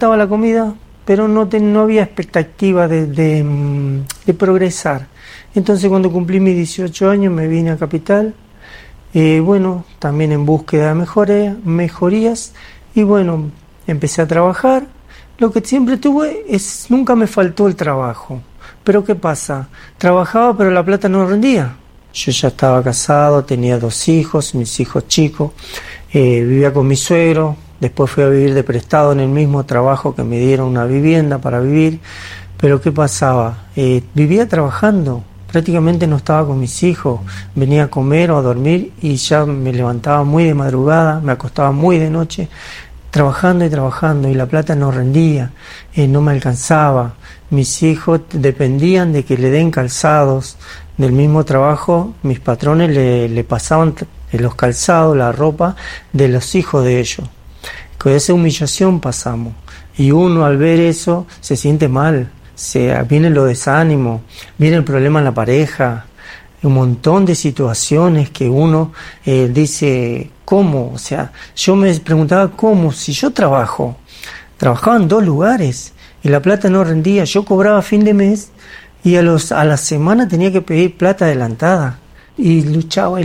gustaba la comida, pero no había expectativa de progresar. Entonces cuando cumplí mis 18 años me vine a Capital, también en búsqueda de mejorías, y bueno, empecé a trabajar. Lo que siempre tuve nunca me faltó el trabajo. Pero ¿qué pasa? Trabajaba, pero la plata no rendía. Yo ya estaba casado, tenía 2 hijos, mis hijos chicos, vivía con mi suegro, después fui a vivir de prestado en el mismo trabajo que me dieron una vivienda para vivir. Pero ¿qué pasaba? Vivía trabajando, prácticamente no estaba con mis hijos, venía a comer o a dormir y ya me levantaba muy de madrugada, me acostaba muy de noche, trabajando y la plata no rendía, no me alcanzaba. Mis hijos dependían de que le den calzados del mismo trabajo. Mis patrones le pasaban los calzados, la ropa de los hijos de ellos. Con esa humillación pasamos, y uno al ver eso se siente mal, viene lo desánimo, viene el problema en la pareja, un montón de situaciones que uno dice, ¿cómo? O sea, yo me preguntaba, ¿cómo? Si yo trabajaba en 2 lugares y la plata no rendía, yo cobraba a fin de mes y a la semana tenía que pedir plata adelantada, y luchaba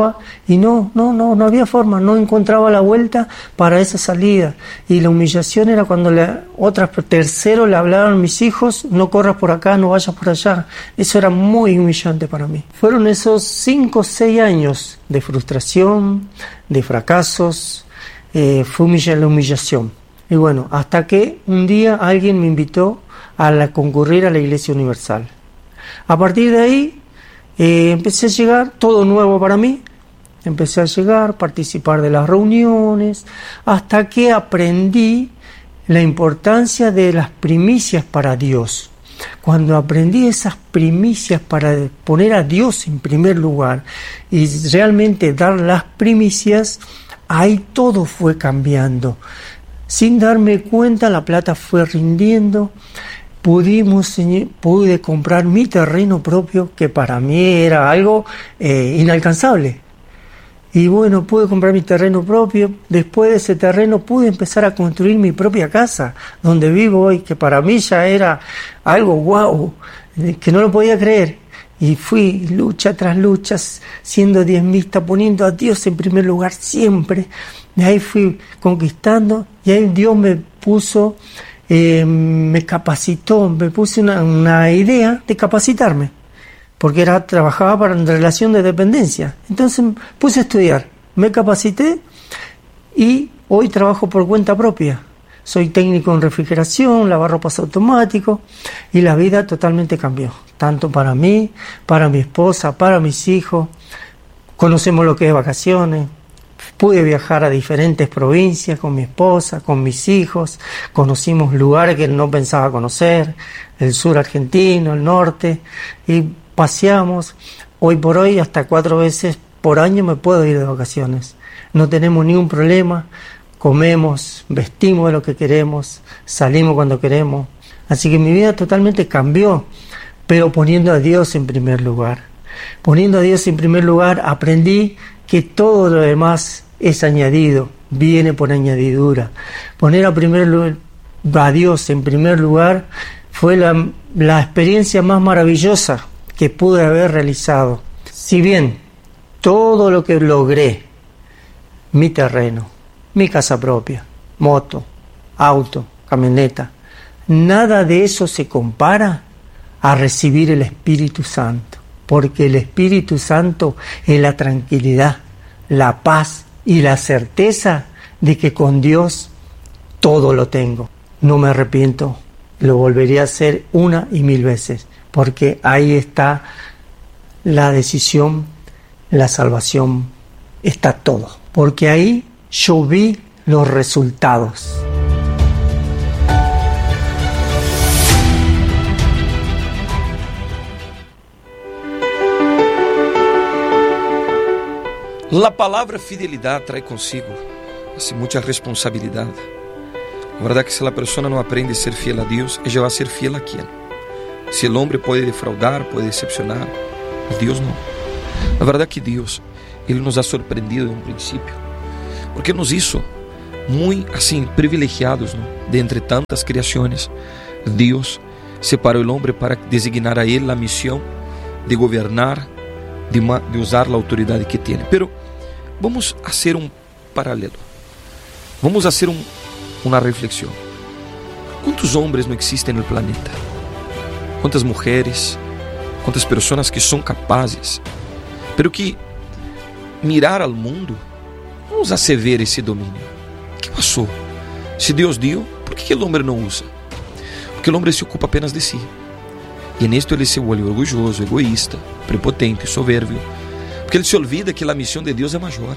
y no había forma, no encontraba la vuelta para esa salida. Y la humillación era cuando terceros le hablaron a mis hijos, no corras por acá, no vayas por allá. Eso era muy humillante para mí. Fueron esos 5 o 6 años de frustración, de fracasos, fue la humillación. Y bueno, hasta que un día alguien me invitó a concurrir a la Iglesia Universal. A partir de ahí empecé a llegar, todo nuevo para mí, empecé a llegar, participar de las reuniones, hasta que aprendí la importancia de las primicias para Dios. Cuando aprendí esas primicias para poner a Dios en primer lugar y realmente dar las primicias, ahí todo fue cambiando. Sin darme cuenta, la plata fue rindiendo. Pude comprar mi terreno propio, que para mí era algo inalcanzable. Y bueno, pude comprar mi terreno propio. Después de ese terreno pude empezar a construir mi propia casa, donde vivo hoy, que para mí ya era algo guau, que no lo podía creer. Y fui lucha tras lucha, siendo diezmista, poniendo a Dios en primer lugar siempre. Y ahí fui conquistando, y ahí Dios me puso... me capacitó, me puse una idea de capacitarme, porque trabajaba en relación de dependencia. Entonces puse a estudiar, me capacité y hoy trabajo por cuenta propia. Soy técnico en refrigeración, lavarropas automático, y la vida totalmente cambió, tanto para mí, para mi esposa, para mis hijos. Conocemos lo que es vacaciones. Pude viajar a diferentes provincias con mi esposa, con mis hijos, conocimos lugares que no pensaba conocer, el sur argentino, el norte, y paseamos. Hoy por hoy hasta 4 veces por año me puedo ir de vacaciones. No tenemos ningún problema, comemos, vestimos de lo que queremos, salimos cuando queremos. Así que mi vida totalmente cambió, pero poniendo a Dios en primer lugar. Poniendo a Dios en primer lugar, aprendí que todo lo demás es añadido, viene por añadidura. Poner a Dios en primer lugar fue la experiencia más maravillosa que pude haber realizado. Si bien todo lo que logré, mi terreno, mi casa propia, moto, auto, camioneta, nada de eso se compara a recibir el Espíritu Santo. Porque el Espíritu Santo es la tranquilidad, la paz y la certeza de que con Dios todo lo tengo. No me arrepiento, lo volvería a hacer 1 y 1000 veces, porque ahí está la decisión, la salvación, está todo. Porque ahí yo vi los resultados. La palabra fidelidad trae consigo mucha responsabilidad. La verdad que si la persona no aprende a ser fiel a Dios, ella va a ser fiel a quién. Si el hombre puede defraudar, puede decepcionar, Dios no. La verdad que Dios, Él nos ha sorprendido de un principio, porque nos hizo muito assim privilegiados, ¿no? De entre tantas criações, Deus separou o homem para designar a ele a missão de governar, de usar a autoridade que tem. Pero vamos fazer um paralelo. Vamos fazer uma reflexão. Quantos homens não existem no planeta? Quantas mulheres? Quantas pessoas que são capazes? Pero que mirar ao mundo vamos a ver esse domínio. O que passou? Se Deus deu, por que o homem não usa? Porque o homem se ocupa apenas de si. E nisto ele se vuelve orgulhoso, egoísta, prepotente, soberbio. Porque ele se olvida que a missão de Deus é maior.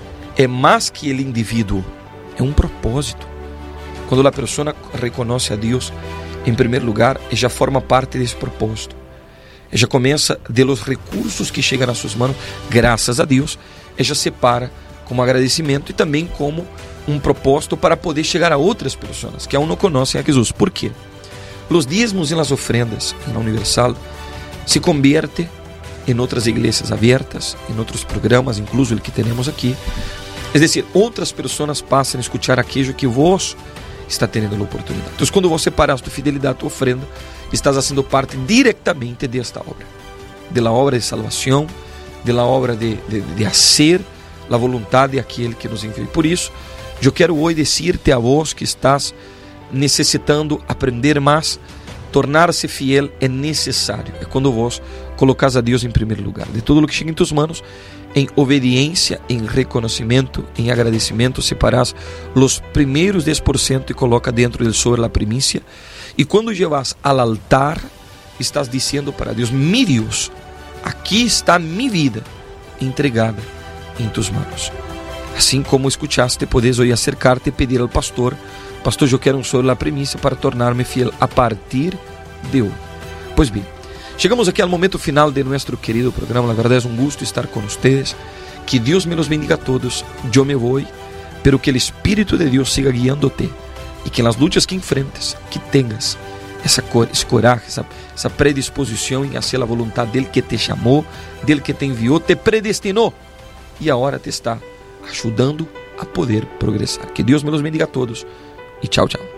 É mais que ele indivíduo. É um propósito. Quando a pessoa reconhece a Deus, em primeiro lugar, ela forma parte desse propósito. Ela começa de los recursos que chegam a suas mãos, graças a Deus, ela separa como agradecimento e também como um propósito para poder chegar a outras pessoas que aún não conhecem a Jesus. Por quê? Os dízimos e as ofrendas na Universal se conviertem em outras igrejas abertas, em outros programas, incluso o que temos aqui. É decir, outras pessoas passam a escutar aquilo que vos está tendo a oportunidade. Então, quando você paras tu fidelidade, tu ofrenda, estás fazendo parte diretamente desta obra, da obra de salvação, da obra de fazer a vontade daquele que nos enviou. Por isso, eu quero hoje dizer-te a vos que estás necessitando aprender mais, tornar-se fiel é necessário. É quando vos colocas a Deus em primeiro lugar. De tudo o que chega em tus manos, em obediência, em reconhecimento, em agradecimento, separas os primeiros 10% e coloca dentro do sobre a primícia. E quando llevas ao altar, estás dizendo para Deus: mi Deus, aqui está minha vida entregada em tus manos. Assim como escutaste, podes hoje acercar-te e pedir ao pastor: pastor, eu quero sobre a primícia para tornar-me fiel a partir de hoje. Pois bem, chegamos aqui ao momento final de nosso querido programa. La verdad es un gusto estar con ustedes. Que Dios me los bendiga a todos. Yo me voy, pero que el Espíritu de Dios siga guiándote y que en las luchas que enfrentes, que tengas esse coraje, essa predisposição em fazer a vontade dele que te chamou, dele que te enviou, te predestinou e agora te está ajudando a poder progressar. Que Deus me los bendiga a todos e tchau, tchau.